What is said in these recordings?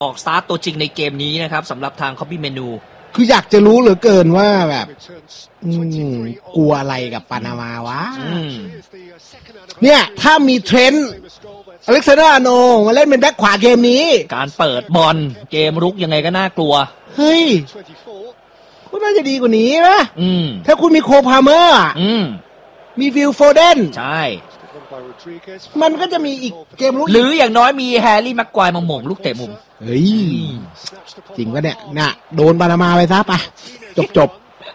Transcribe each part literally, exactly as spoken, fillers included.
ออกสตาร์ตตัวจริงในเกมนี้นะครับสำหรับทางคอปปี้เมนูคืออยากจะรู้เหลือเกินว่าแบบกลัวอะไรกับปานามาวะเนี่ยถ้ามีเทรนด์อเล็กซานเดอร์อาร์โนลด์มาเล่นเป็นแบ็คขวาเกมนี้การเปิดบอลเกมรุกยังไงก็น่ากลัวเฮ้ยก็น่าจะดีกว่านี้นะถ้าคุณมีโคพาเมอร์มีฟิลโฟเดนใช่มันก็จะมีอีกเกมรุกหรืออย่างน้อยมีแฮร์รี่แม็กควายมาหม่งลูกเตะมุมเฮ้ยจริงปะเนี่ยน่ะโดนปานามาไปซะปะจบจบ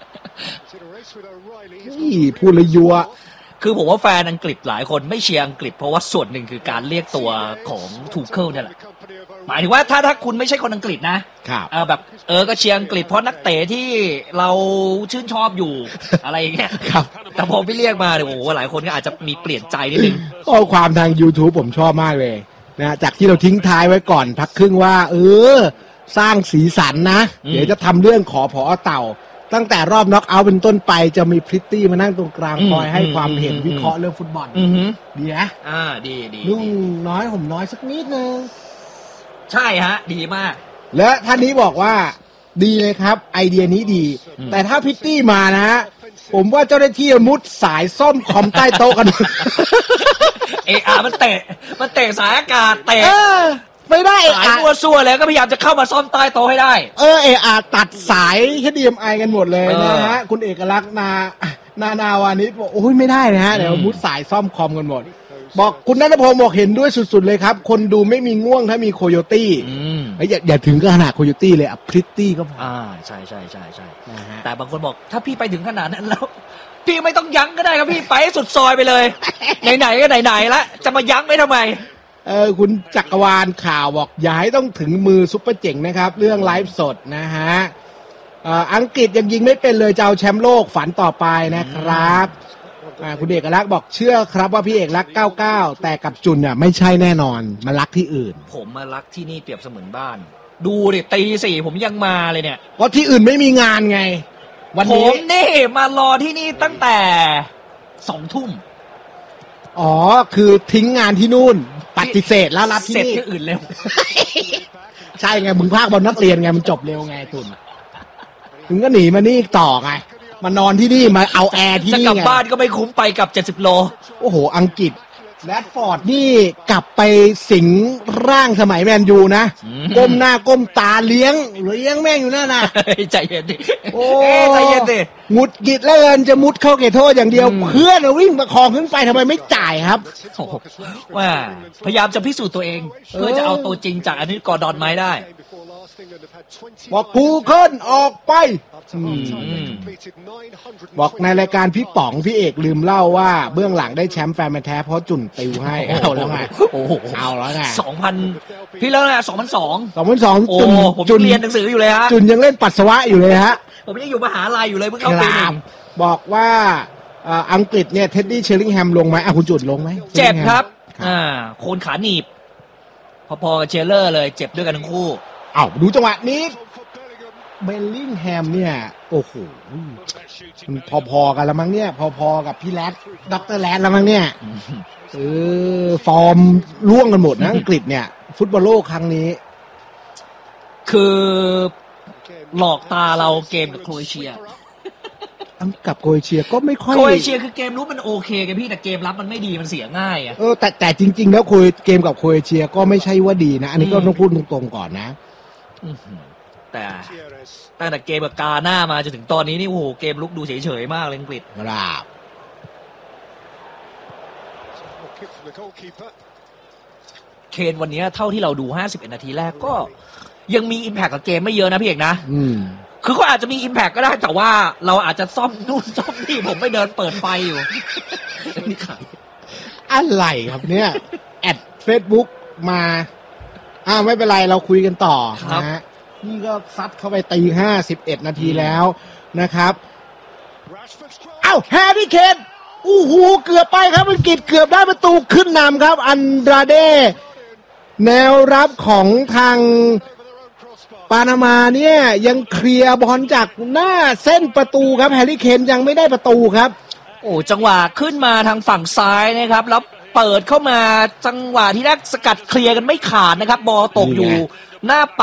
พูดเลยยัวคือผมว่าแฟนอังกฤษหลายคนไม่เชียร์อังกฤษเพราะว่าส่วนหนึ่งคือการเรียกตัวของทูเคิลนี่แหละหมายถึงว่าถ้าถ้าคุณไม่ใช่คนอังกฤษนะครับเออแบบเออก็เชียร์อังกฤษเพราะนักเตะที่เราชื่นชอบอยู่อะไรอย่างเงี้ยครับแต่พอพี่เรียกมาเนี่ยโอ้โหหลายคนก็อาจจะมีเปลี่ยนใจนิดนึงข้อความทาง YouTube ผมชอบมากเลยนะจากที่เราทิ้งท้ายไว้ก่อนพักครึ่งว่าเออสร้างสีสันนะเดี๋ยวจะทำเรื่องขอผอเต่าตั้งแต่รอบน็อกเอาท์เป็นต้นไปจะมีพริตตี้มานั่งตรงกลางคอยให้ความเห็นวิเคราะห์เรื่องฟุตบอลดีนะอ่าดีดีลุงน้อยผมน้อยสักนิดนึงใช่ฮะดีมากและท่านนี้บอกว่าดีเลยครับไอเดียนี้ดีแต่ถ้าพริตตี้มานะผมว่าเจ้าหน้าที่มุดสายซ่อมคอมใต้โต๊ะกันเออมันเตะมันเตะสายอากาศเตะไม่ได้สายมั่วซั่วแล้วก็พยายามจะเข้ามาซ่อมใต้โต๊ะให้ได้เออเออาตัดสาย เอช ดี เอ็ม ไอ กันหมดเลยนะฮะคุณเอกลักษณ์นานานาวานิชบอกโอ้ยไม่ได้นะฮะเดี๋ยวมุดสายซ่อมคอมกันหมดบอกคุณณัฐพงศ์บอกเห็นด้วยสุดๆเลยครับคนดูไม่มีง่วงถ้ามีโคโยตี้อย่าอย่าถึงขนาดโคโยตี้เลยอ่ะพริตตี้ก็พออ่าใช่ใช่ใช่ใช่แต่บางคนบอกถ้าพี่ไปถึงขนาดนั้นแล้วพี่ไม่ต้องยั้งก็ได้ครับพี่ไปให้สุดซอยไปเลยไหนๆก็ไหนๆละจะมายั้งไม่ทำไมเออคุณจักรวาลข่าวบอกอย่าให้ต้องถึงมือซุปเปอร์เจ๋งนะครับเรื่องไลฟ์สดนะฮะอังกฤษยังยิงไม่เป็นเลยจะเอาแชมป์โลกฝันต่อไปนะครับคุณเอกลักษณ์บอกเชื่อครับว่าพี่เอกรักเก้าเก้าแต่กับจุนเนี่ยไม่ใช่แน่นอนมารักที่อื่นผมมารักที่นี่เปรียบเสมือนบ้านดูดิตีสี่ผมยังมาเลยเนี่ยเพราะที่อื่นไม่มีงานไงวันนี้ผมนี่มารอที่นี่ตั้งแต่สองทุ่มอ๋อคือทิ้งงานที่นู่นปฏิเสธแล้วรับที่นี่เสร็จที่อื่นเร็วใช่ไงมึงภาคบอลนักเรียนไงมันจบเร็วไงตุนมึงก็หนีมานี่ต่อไงมานอนที่นี่มาเอาแอร์ที่นี่ไงจะกลับบ้านก็ไม่คุ้มไปกับเจ็ดสิบโลโอ้โหอังกฤษแรดฟอร์ดนี่กลับไปสิงร่างสมัยแมนยูนะก้มหน้าก้มตาเลี้ยงเลี้ยงแม่งอยู่นั่นน่ะใจเย็นดิโอ้ใจเย็นดิหงุดหงิดแล้วเอินจะมุดเข้าเขตโทษอย่างเดียวเพื่อนวิ่งประคองขึ้นไปทำไมไม่จ่ายครับว่าพยายามจะพิสูจน์ตัวเองเพื่อจะเอาตัวจริงจากอันนี้กอร์ดอนไม้ได้บอกกูขึ้นออกไปบอกในรายการพี่ป๋องพี่เอกลืมเล่าว่าเบื้องหลังได้แชมป์แฟนมันแท้เพราะจุนติวให้เอาแล้วไงเอาแล้วไงสองพันพี่เล่าไงสองพันสองสองพันสองจุนจุนเรียนหนังสืออยู่เลยฮะจุนยังเล่นปัสสาวะอยู่เลยฮะผมยังอยู่มหาลัยอยู่เลยเพิ่งเข้าปีหนึ่งบอกว่าอังกฤษเนี่ยเท็ดดี้เชลลิงแฮมลงไหมอ่ะคุณจุนลงไหมเจ็บครับอ่าโคนขาหนีบพอๆกับเชลเลอร์เลยเจ็บด้วยกันทั้งคู่อ้าวดูจังหวะนี้เบลลิงแฮมเนี่ยโอ้โหมันพอๆกันแล้วมั้งเนี่ยพอๆกับพี่แรดด็อกเตอร์แรดแล้วมั้งเนี่ยเออฟอร์มร่วงกันหมดนะอังกฤษเนี่ยฟุตบอลโลกครั้งนี้คือหลอกตาเราเกมกับโครเอเชียตั้งกับโครเอเชียก็ไม่ค่อยโครเอเชียคือเกมรู้มันโอเคกันพี่แต่เกมรับมันไม่ดีมันเสียง่ายอ่ะเออแต่แต่จริงๆแล้วโครเกมกับโครเอเชียก็ไม่ใช่ว่าดีนะอันนี้ก็ต้องพูดตรงๆก่อนนะแต่ตั้งแต่เกมกับกาหน้ามาจนถึงตอนนี้นี่โอ้โหเกมลุกดูเฉยๆมากเลยอังกฤษครับเคนวันนี้เท่าที่เราดูห้าสิบเอ็ดนาทีแรกก็ยังมีอิมแพคกับเกมไม่เยอะนะพี่เอกนะอืมคือก็อาจจะมีอิมแพคก็ได้แต่ว่าเราอาจจะซ่อมนู่นซ่อมนี่ผมไม่เดินเปิดไฟอยู่นี่ขายอะไรครับเนี่ยแอด Facebook มาอ้าวไม่เป็นไรเราคุยกันต่อนะฮะนี่ก็ซัดเข้าไปตีห้าสิบเอ็ดนาทีแล้วนะครับเอ้าแฮร์รี่เคนอู้หูเกือบไปครับอังกฤษเกือบได้ประตูขึ้นนำครับอันดราเดแนวรับของทางปานามาเนี่ยยังเคลียร์บอลจากหน้าเส้นประตูครับแฮร์รี่เคนยังไม่ได้ประตูครับโอ้จังหวะขึ้นมาทางฝั่งซ้ายนะครับแล้วเปิดเข้ามาจังหวะที่แรกสกัดเคลียร์กันไม่ขาดนะครับบอลตกอยู่หน้า